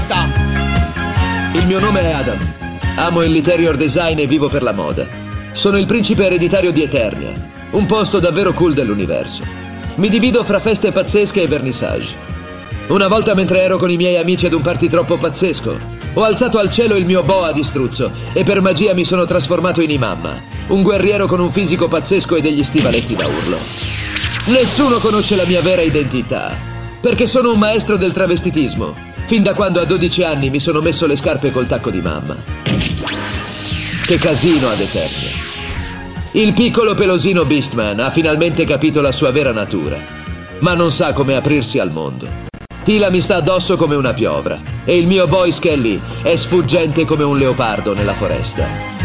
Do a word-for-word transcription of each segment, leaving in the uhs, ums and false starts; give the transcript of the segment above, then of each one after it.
questa! Il mio nome è Adam. Amo il interior design e vivo per la moda. Sono il principe ereditario di Eternia, un posto davvero cool dell'universo. Mi divido fra feste pazzesche e vernissage. Una volta, mentre ero con i miei amici ad un party troppo pazzesco, ho alzato al cielo il mio boa di struzzo e per magia mi sono trasformato in Imamma, un guerriero con un fisico pazzesco e degli stivaletti da urlo. Nessuno conosce la mia vera identità, perché sono un maestro del travestitismo, fin da quando a dodici anni mi sono messo le scarpe col tacco di mamma. Che casino ad Eternia. Il piccolo pelosino Beastman ha finalmente capito la sua vera natura, ma non sa come aprirsi al mondo. Tila mi sta addosso come una piovra e il mio boy Skelly è sfuggente come un leopardo nella foresta.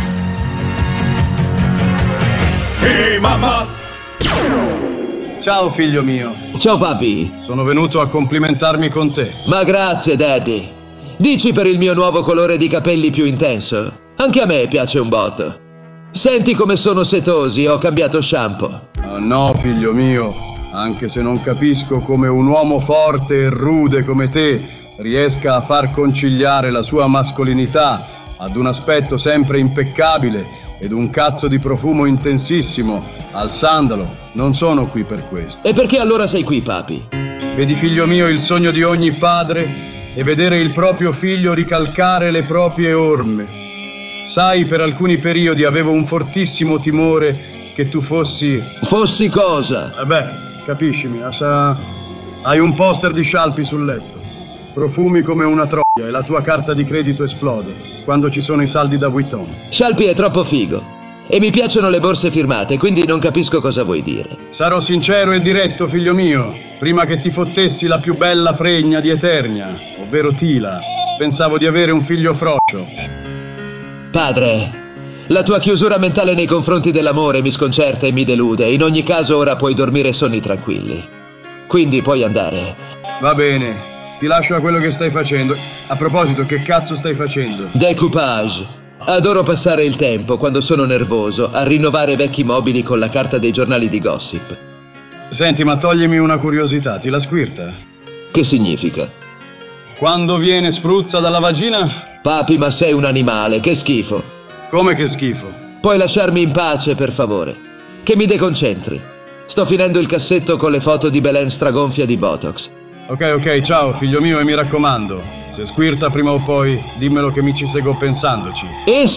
Ehi, mamma! Ciao figlio mio. Ciao papi. Sono venuto a complimentarmi con te. Ma grazie, Daddy. Dici per il mio nuovo colore di capelli più intenso? Anche a me piace un botto. Senti come sono setosi, ho cambiato shampoo. Oh, no, figlio mio. Anche se non capisco come un uomo forte e rude come te riesca a far conciliare la sua mascolinità ad un aspetto sempre impeccabile ed un cazzo di profumo intensissimo al sandalo, non sono qui per questo. E perché allora sei qui, papi? Vedi, figlio mio, il sogno di ogni padre è vedere il proprio figlio ricalcare le proprie orme. Sai, per alcuni periodi avevo un fortissimo timore che tu fossi... Fossi cosa? Vabbè... Capisci, mia, sa... Hai un poster di Scialpi sul letto. Profumi come una troia e la tua carta di credito esplode quando ci sono i saldi da Vuitton. Scialpi è troppo figo. E mi piacciono le borse firmate, quindi non capisco cosa vuoi dire. Sarò sincero e diretto, figlio mio. Prima che ti fottessi la più bella fregna di Eternia, ovvero Tila, pensavo di avere un figlio frocio. Padre... La tua chiusura mentale nei confronti dell'amore mi sconcerta e mi delude. In ogni caso ora puoi dormire sonni tranquilli. Quindi puoi andare. Va bene, ti lascio a quello che stai facendo. A proposito, che cazzo stai facendo? Decoupage. Adoro passare il tempo, quando sono nervoso, a rinnovare vecchi mobili con la carta dei giornali di gossip. Senti, ma toglimi una curiosità, ti la squirta? Che significa? Quando viene spruzza dalla vagina? Papi, ma sei un animale, che schifo. Come che schifo? Puoi lasciarmi in pace, per favore? Che mi deconcentri. Sto finendo il cassetto con le foto di Belen stragonfia di Botox. Ok, ok, ciao, figlio mio, e mi raccomando, se squirta prima o poi, dimmelo che mi ci seguo pensandoci. E